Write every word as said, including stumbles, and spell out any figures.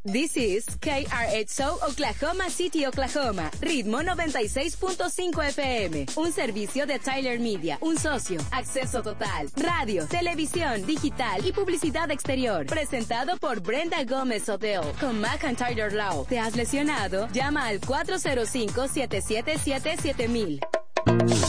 This is K R H O Oklahoma City, Oklahoma. Ritmo noventa y seis punto cinco F M. Un servicio de Tyler Media. Un socio. Acceso total. Radio, televisión, digital y publicidad exterior. Presentado por Brenda Gómez Odell. Con McIntyre Law. ¿Te has lesionado? Llama al cuatro cero cinco, siete siete siete, siete mil.